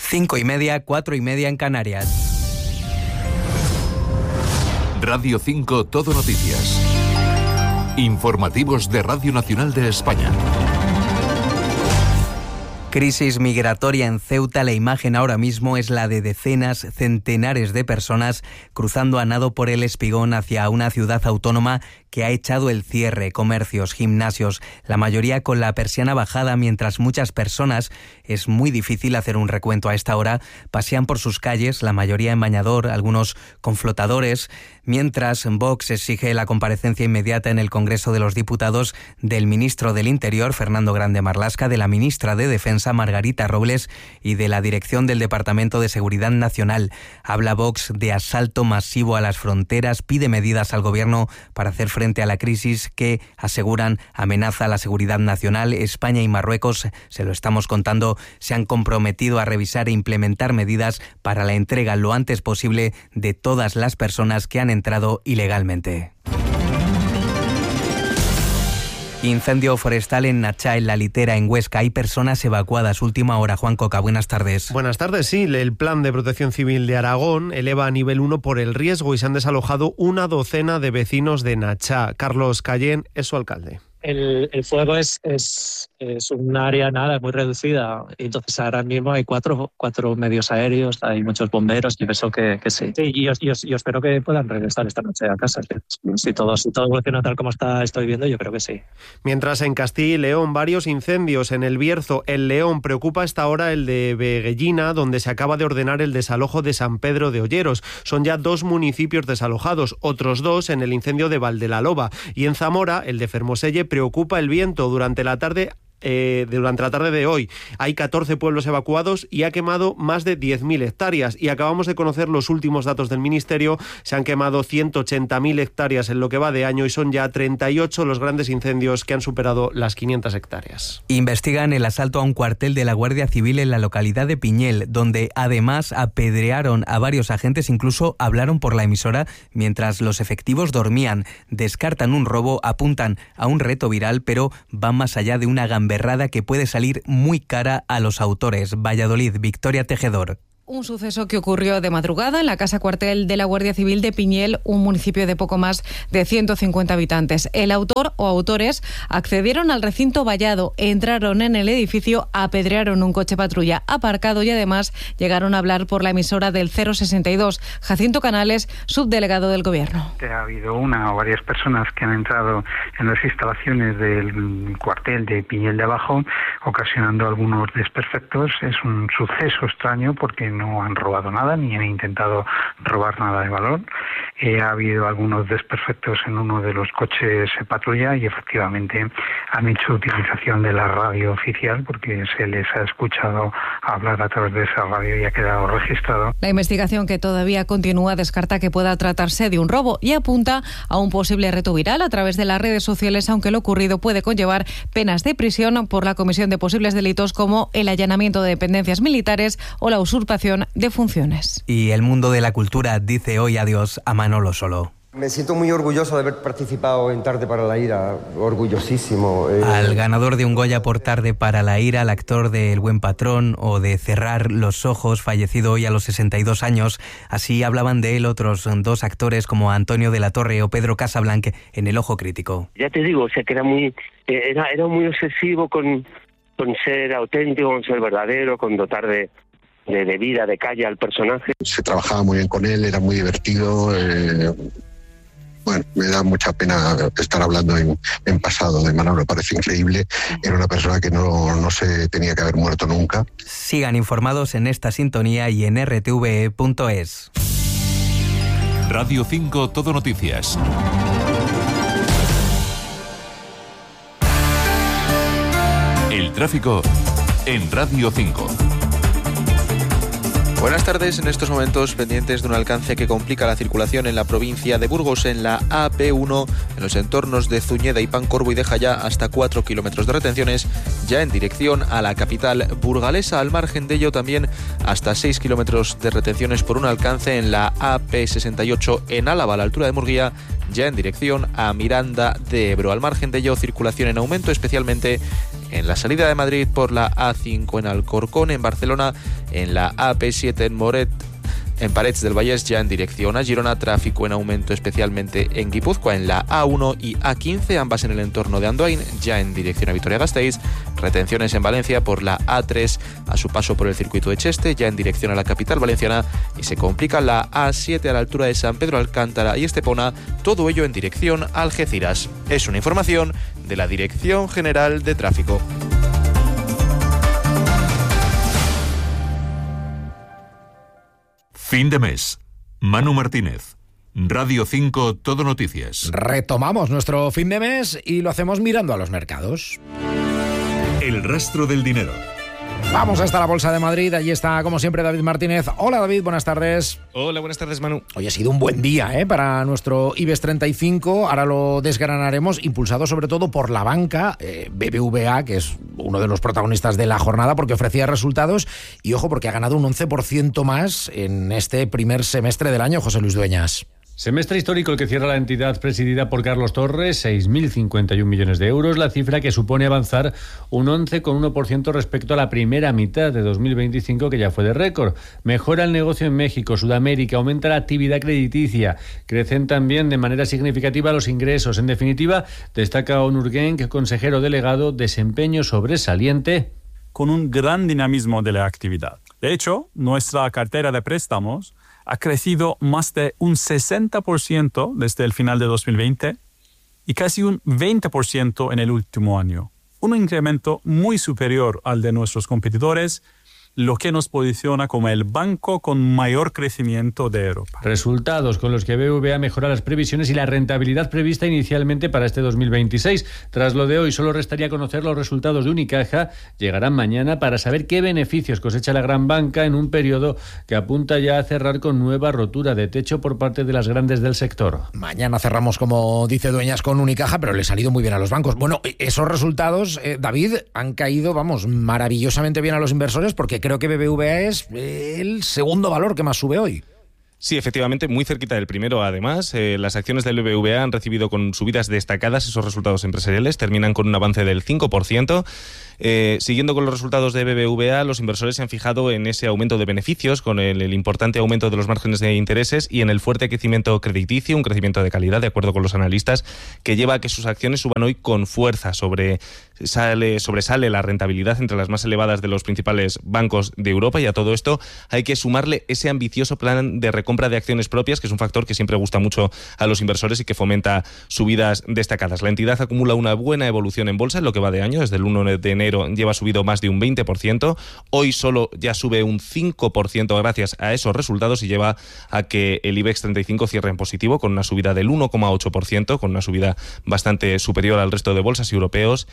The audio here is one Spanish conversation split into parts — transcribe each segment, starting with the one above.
5:30, 4:30 en Canarias. Radio 5 Todo Noticias. Informativos de Radio Nacional de España. Crisis migratoria en Ceuta. La imagen ahora mismo es la de decenas, centenares de personas cruzando a nado por el Espigón hacia una ciudad autónoma que ha echado el cierre, comercios, gimnasios, la mayoría con la persiana bajada, mientras muchas personas, es muy difícil hacer un recuento a esta hora, pasean por sus calles, la mayoría en bañador, algunos con flotadores, mientras Vox exige la comparecencia inmediata en el Congreso de los Diputados del ministro del Interior, Fernando Grande Marlaska, de la ministra de Defensa, Margarita Robles, y de la dirección del Departamento de Seguridad Nacional. Habla Vox de asalto masivo a las fronteras, pide medidas al Gobierno para hacer frente a la crisis que, aseguran, amenaza a la seguridad nacional. España y Marruecos, se lo estamos contando, se han comprometido a revisar e implementar medidas para la entrega lo antes posible de todas las personas que han entrado ilegalmente. Incendio forestal en Nachá, en La Litera, en Huesca. Hay personas evacuadas. Última hora. Juan Coca, buenas tardes. Buenas tardes, sí. El Plan de Protección Civil de Aragón eleva a nivel 1 por el riesgo y se han desalojado una docena de vecinos de Nachá. Carlos Cayén es su alcalde. El fuego es un área muy reducida, y entonces ahora mismo hay cuatro medios aéreos, hay muchos bomberos, y pienso que sí. Y yo espero que puedan regresar esta noche a casa. Si todo evoluciona tal como estoy viendo, yo creo que sí. Mientras en Castilla y León, varios incendios en El Bierzo, en León. Preocupa a esta hora el de Veguellina, donde se acaba de ordenar el desalojo de San Pedro de Olleros. Son ya 2 municipios desalojados, otros 2 en el incendio de Valdelaloba. Y en Zamora, el de Fermoselle, preocupa el viento durante la tarde de hoy. Hay 14 pueblos evacuados y ha quemado más de 10.000 hectáreas. Y acabamos de conocer los últimos datos del Ministerio. Se han quemado 180.000 hectáreas en lo que va de año y son ya 38 los grandes incendios que han superado las 500 hectáreas. Investigan el asalto a un cuartel de la Guardia Civil en la localidad de Piñel, donde además apedrearon a varios agentes, incluso hablaron por la emisora mientras los efectivos dormían. Descartan un robo, apuntan a un reto viral, pero van más allá de una gamberrada que puede salir muy cara a los autores. Valladolid, Victoria Tejedor. Un suceso que ocurrió de madrugada en la casa cuartel de la Guardia Civil de Piñel, un municipio de poco más de 150 habitantes. El autor o autores accedieron al recinto vallado, entraron en el edificio, apedrearon un coche patrulla aparcado y además llegaron a hablar por la emisora del 062. Jacinto Canales, subdelegado del Gobierno. Ha habido una o varias personas que han entrado en las instalaciones del cuartel de Piñel de Abajo, ocasionando algunos desperfectos. Es un suceso extraño porque no han robado nada ni han intentado robar nada de valor. Ha habido algunos desperfectos en uno de los coches patrulla y efectivamente han hecho utilización de la radio oficial porque se les ha escuchado hablar a través de esa radio y ha quedado registrado. La investigación, que todavía continúa, descarta que pueda tratarse de un robo y apunta a un posible reto viral a través de las redes sociales, aunque lo ocurrido puede conllevar penas de prisión por la comisión de posibles delitos como el allanamiento de dependencias militares o la usurpación de funciones. Y el mundo de la cultura dice hoy adiós a Manolo Solo. Me siento muy orgulloso de haber participado en Tarde para la Ira, orgullosísimo. Al ganador de un Goya por Tarde para la Ira, al actor de El Buen Patrón o de Cerrar los Ojos, fallecido hoy a los 62 años. Así hablaban de él otros 2 actores como Antonio de la Torre o Pedro Casablanca en El Ojo Crítico. Ya te digo, o sea que era muy obsesivo con ser auténtico, con ser verdadero, con dotar de vida, de calle al personaje. Se trabajaba muy bien con él, era muy divertido. Bueno, me da mucha pena estar hablando en pasado de Manolo, parece increíble. Era una persona que no se tenía que haber muerto nunca. Sigan informados en esta sintonía y en rtve.es. Radio 5 Todo Noticias. El tráfico en Radio 5. Buenas tardes. En estos momentos pendientes de un alcance que complica la circulación en la provincia de Burgos, en la AP1, en los entornos de Zuñeda y Pancorbo, y deja ya hasta 4 kilómetros de retenciones, ya en dirección a la capital burgalesa. Al margen de ello, también hasta 6 kilómetros de retenciones por un alcance en la AP68 en Álava, a la altura de Murguía, ya en dirección a Miranda de Ebro. Al margen de ello, circulación en aumento, especialmente en la salida de Madrid por la A5 en Alcorcón, en Barcelona, en la AP7 en Moret, en Parets del Vallès ya en dirección a Girona, tráfico en aumento especialmente en Guipúzcoa, en la A1 y A15, ambas en el entorno de Andoain, ya en dirección a Vitoria-Gasteiz, retenciones en Valencia por la A3 a su paso por el circuito de Cheste, ya en dirección a la capital valenciana, y se complica la A7 a la altura de San Pedro Alcántara y Estepona, todo ello en dirección a Algeciras. Es una información de la Dirección General de Tráfico. Fin de mes. Manu Martínez. Radio 5 Todo Noticias. Retomamos nuestro fin de mes y lo hacemos mirando a los mercados. El rastro del dinero. Vamos hasta la Bolsa de Madrid. Allí está, como siempre, David Martínez. Hola, David, buenas tardes. Hola, buenas tardes, Manu. Hoy ha sido un buen día para nuestro IBEX 35. Ahora lo desgranaremos, impulsado sobre todo por la banca, BBVA, que es uno de los protagonistas de la jornada porque ofrecía resultados y, ojo, porque ha ganado un 11% más en este primer semestre del año, José Luis Dueñas. Semestre histórico el que cierra la entidad presidida por Carlos Torres, 6.051 millones de euros, la cifra que supone avanzar un 11,1% respecto a la primera mitad de 2025, que ya fue de récord. Mejora el negocio en México, Sudamérica, aumenta la actividad crediticia, crecen también de manera significativa los ingresos. En definitiva, destaca Onur Genç, consejero delegado, desempeño sobresaliente. Con un gran dinamismo de la actividad. De hecho, nuestra cartera de préstamos ha crecido más de un 60% desde el final de 2020 y casi un 20% en el último año. Un incremento muy superior al de nuestros competidores, lo que nos posiciona como el banco con mayor crecimiento de Europa. Resultados con los que BBVA mejora las previsiones y la rentabilidad prevista inicialmente para este 2026. Tras lo de hoy, solo restaría conocer los resultados de Unicaja. Llegarán mañana para saber qué beneficios cosecha la gran banca en un periodo que apunta ya a cerrar con nueva rotura de techo por parte de las grandes del sector. Mañana cerramos, como dice Dueñas, con Unicaja, pero le ha salido muy bien a los bancos. Bueno, esos resultados, David, han caído, maravillosamente bien a los inversores porque creo que BBVA es el segundo valor que más sube hoy. Sí, efectivamente, muy cerquita del primero. Además, las acciones del BBVA han recibido con subidas destacadas esos resultados empresariales, terminan con un avance del 5%. Siguiendo con los resultados de BBVA, los inversores se han fijado en ese aumento de beneficios, con el importante aumento de los márgenes de intereses y en el fuerte crecimiento crediticio, un crecimiento de calidad, de acuerdo con los analistas, que lleva a que sus acciones suban hoy con fuerza. Sobresale la rentabilidad entre las más elevadas de los principales bancos de Europa, y a todo esto hay que sumarle ese ambicioso plan de recompra de acciones propias, que es un factor que siempre gusta mucho a los inversores y que fomenta subidas destacadas. La entidad acumula una buena evolución en bolsa en lo que va de año. Desde el 1 de enero lleva subido más de un 20%. Hoy solo ya sube un 5% gracias a esos resultados y lleva a que el IBEX 35 cierre en positivo con una subida del 1,8%, con una subida bastante superior al resto de bolsas europeas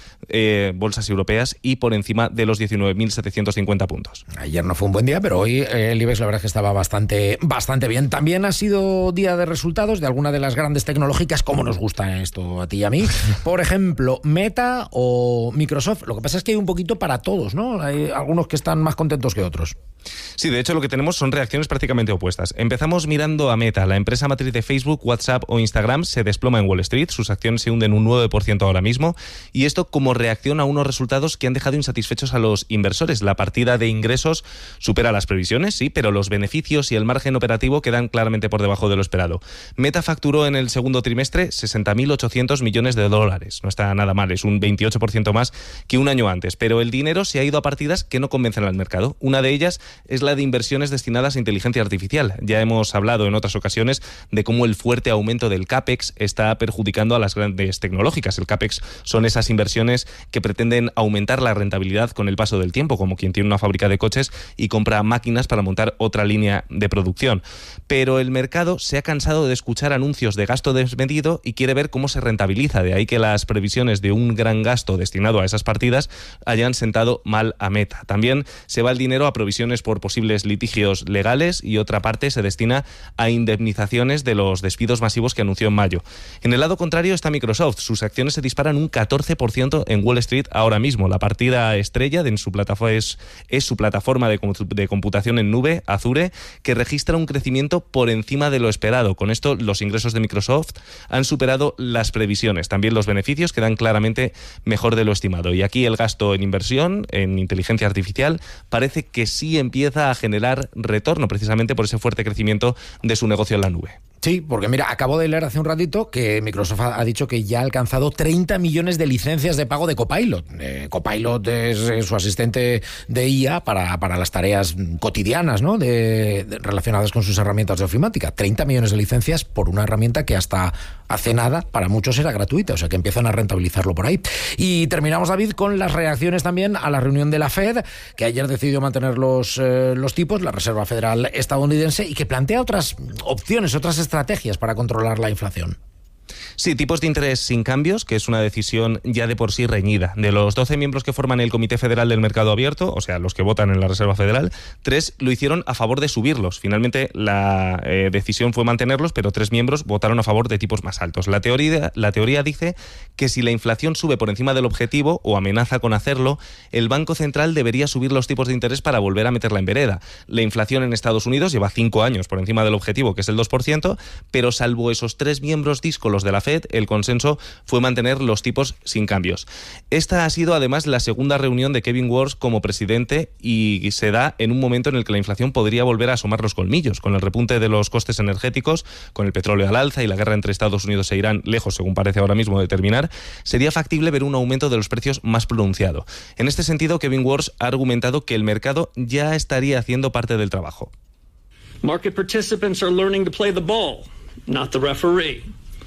y por encima de los 19.750 puntos. Ayer no fue un buen día, pero hoy el IBEX la verdad es que estaba bastante bien. También ha sido día de resultados de alguna de las grandes tecnológicas, como nos gusta esto a ti y a mí. Por ejemplo, Meta o Microsoft. Lo que pasa es que hay un poquito para todos, ¿no? Hay algunos que están más contentos que otros. Sí, de hecho lo que tenemos son reacciones prácticamente opuestas. Empezamos mirando a Meta. La empresa matriz de Facebook, WhatsApp o Instagram se desploma en Wall Street. Sus acciones se hunden un 9% ahora mismo. Y esto como reacción a unos resultados que han dejado insatisfechos a los inversores. La partida de ingresos supera las previsiones, sí, pero los beneficios y el margen operativo quedan claramente por debajo de lo esperado. Meta facturó en el segundo trimestre 60.800 millones de dólares. No está nada mal, es un 28% más que un año antes. Pero el dinero se ha ido a partidas que no convencen al mercado. Una de ellas es la de inversiones destinadas a inteligencia artificial. Ya hemos hablado en otras ocasiones de cómo el fuerte aumento del CAPEX está perjudicando a las grandes tecnológicas. El CAPEX son esas inversiones que pretenden aumentar la rentabilidad con el paso del tiempo, como quien tiene una fábrica de coches y compra máquinas para montar otra línea de producción. Pero el mercado se ha cansado de escuchar anuncios de gasto desmedido y quiere ver cómo se rentabiliza. De ahí que las previsiones de un gran gasto destinado a esas partidas hayan sentado mal a Meta. También se va el dinero a provisiones es por posibles litigios legales y otra parte se destina a indemnizaciones de los despidos masivos que anunció en mayo. En el lado contrario está Microsoft. Sus acciones se disparan un 14% en Wall Street ahora mismo. La partida estrella de su plataforma es su plataforma de computación en nube, Azure, que registra un crecimiento por encima de lo esperado. Con esto, los ingresos de Microsoft han superado las previsiones. También los beneficios quedan claramente mejor de lo estimado. Y aquí el gasto en inversión, en inteligencia artificial, parece que sí empieza a generar retorno, precisamente por ese fuerte crecimiento de su negocio en la nube. Sí, porque mira, acabo de leer hace un ratito que Microsoft ha dicho que ya ha alcanzado 30 millones de licencias de pago de Copilot. Copilot es su asistente de IA para las tareas cotidianas, ¿no? Relacionadas con sus herramientas de ofimática. 30 millones de licencias por una herramienta que hasta hace nada para muchos era gratuita, o sea que empiezan a rentabilizarlo por ahí. Y terminamos, David, con las reacciones también a la reunión de la Fed, que ayer decidió mantener los tipos, la Reserva Federal estadounidense, y que plantea otras opciones, otras estrategias para controlar la inflación. Sí, tipos de interés sin cambios, que es una decisión ya de por sí reñida. De los 12 miembros que forman el Comité Federal del Mercado Abierto, o sea, los que votan en la Reserva Federal, 3 lo hicieron a favor de subirlos. Finalmente, la decisión fue mantenerlos, pero 3 miembros votaron a favor de tipos más altos. La teoría dice que si la inflación sube por encima del objetivo o amenaza con hacerlo, el Banco Central debería subir los tipos de interés para volver a meterla en vereda. La inflación en Estados Unidos lleva 5 años por encima del objetivo, que es el 2%, pero salvo esos 3 miembros díscolos de la Fed, el consenso fue mantener los tipos sin cambios. Esta ha sido además la segunda reunión de Kevin Warsh como presidente y se da en un momento en el que la inflación podría volver a asomar los colmillos. Con el repunte de los costes energéticos, con el petróleo al alza y la guerra entre Estados Unidos e Irán lejos, según parece ahora mismo, de terminar, sería factible ver un aumento de los precios más pronunciado. En este sentido, Kevin Warsh ha argumentado que el mercado ya estaría haciendo parte del trabajo. Market participants are learning to play the ball, not the referee.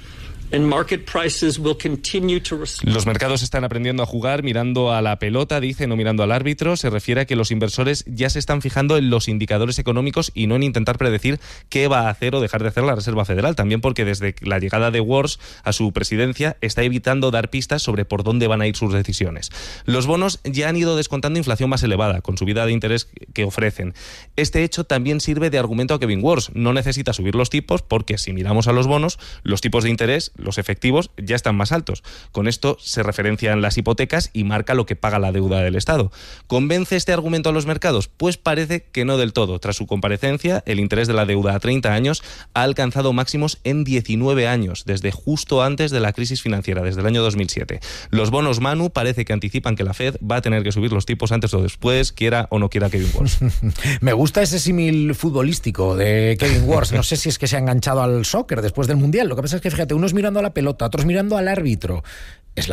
Los mercados están aprendiendo a jugar mirando a la pelota, dice, no mirando al árbitro. Se refiere a que los inversores ya se están fijando en los indicadores económicos y no en intentar predecir qué va a hacer o dejar de hacer la Reserva Federal. También porque desde la llegada de Warsh a su presidencia está evitando dar pistas sobre por dónde van a ir sus decisiones. Los bonos ya han ido descontando inflación más elevada, con subida de interés que ofrecen. Este hecho también sirve de argumento a Kevin Warsh. No necesita subir los tipos porque si miramos a los bonos, los tipos de interés, los efectivos, ya están más altos. Con esto se referencian las hipotecas y marca lo que paga la deuda del Estado. ¿Convence este argumento a los mercados? Pues parece que no del todo. Tras su comparecencia, el interés de la deuda a 30 años ha alcanzado máximos en 19 años, desde justo antes de la crisis financiera, desde el año 2007. Los bonos Manu parece que anticipan que la Fed va a tener que subir los tipos antes o después, quiera o no quiera Kevin Warsh. Me gusta ese símil futbolístico de Kevin Warsh. No sé si es que se ha enganchado al soccer después del Mundial. Lo que pasa es que, fíjate, unos mirando a la pelota, otros mirando al árbitro. Es